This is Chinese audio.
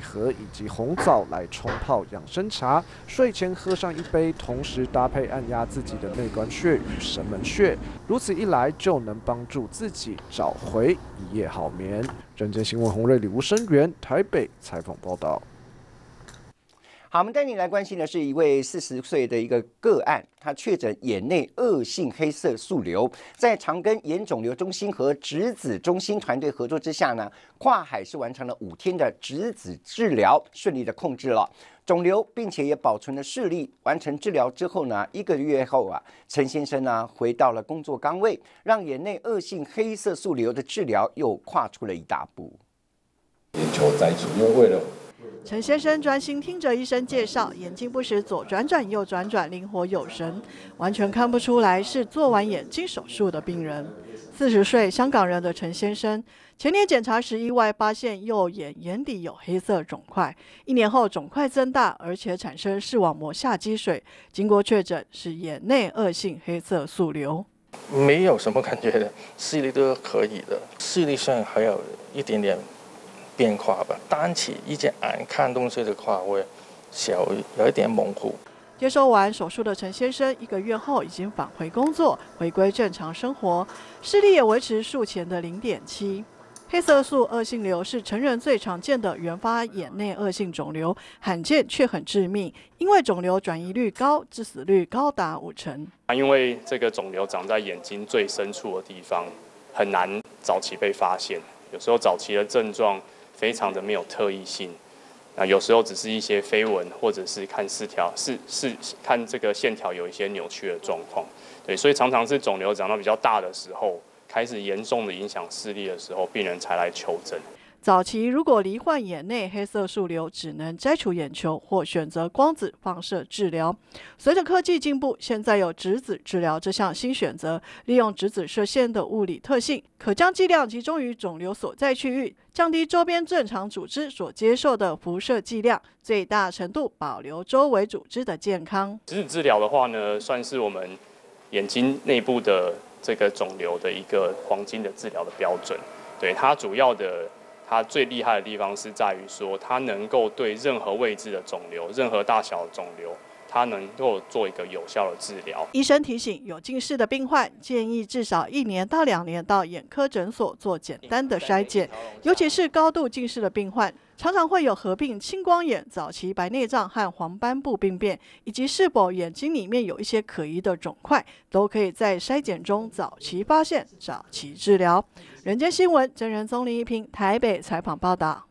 荷以及红枣来冲泡养生茶，睡前喝上一杯，同时搭配按压自己的内关穴与神门穴，如此一来就能帮助自己找回一夜好眠。人间新闻洪瑞、李吴声源台北采访报道。 好，我们带你来关心的是一位40岁的一个个案，他确诊眼内恶性黑色素瘤，在长庚眼肿瘤中心和质子中心团队合作之下呢，跨海是完成了5天的质子治疗，顺利的控制了肿瘤，并且也保存了视力。完成治疗之后呢，1个月后啊，陈先生呢回到了工作岗位，让眼内恶性黑色素瘤的治疗又跨出了一大步。 眼球摘除，因为为了陈先生专心听着医生介绍，眼睛不时左转转右转转，灵活有神，完全看不出来是做完眼睛手术的病人。40岁香港人的陈先生，前年检查时意外发现右眼眼底有黑色肿块，1年后肿块增大，而且产生视网膜下积水，经过确诊是眼内恶性黑色素瘤。 没有什么感觉的，视力都可以的，视力上还有一点点变化吧，单起一只眼看东西的话，会有一点模糊。 接受完手术的陈先生1个月后已经返回工作，回归正常生活，视力也维持术前的0.7。黑色素恶性瘤是成人最常见的原发眼内恶性肿瘤，罕见却很致命，因为肿瘤转移率高，致死率高达50%。 因为这个肿瘤长在眼睛最深处的地方，很难早期被发现，有时候早期的症状非常的没有特异性，有时候只是一些飞蚊，或者是看看这个线条有一些扭曲的状况，对，所以常常是肿瘤长到比较大的时候，开始严重的影响视力的时候，病人才来求诊。 早期如果罹患眼内黑色素瘤，只能摘除眼球或选择光子放射治疗。随着科技进步，现在有质子治疗这项新选择，利用质子射线的物理特性，可将剂量集中于肿瘤所在区域，降低周边正常组织所接受的辐射剂量，最大程度保留周围组织的健康。 质子治疗的话呢，算是我们眼睛内部的这个肿瘤的一个黄金的治疗的标准。对，它最厉害的地方是在于说，它能够对任何位置的肿瘤、任何大小的肿瘤，它能够做一个有效的治疗。 医生提醒，有近视的病患建议至少1年到2年到眼科诊所做简单的筛检，尤其是高度近视的病患，常常会有合并青光眼、早期白内障和黄斑部病变，以及是否眼睛里面有一些可疑的肿块，都可以在筛检中早期发现、早期治疗。人间新闻真人综林一平台北采访报道。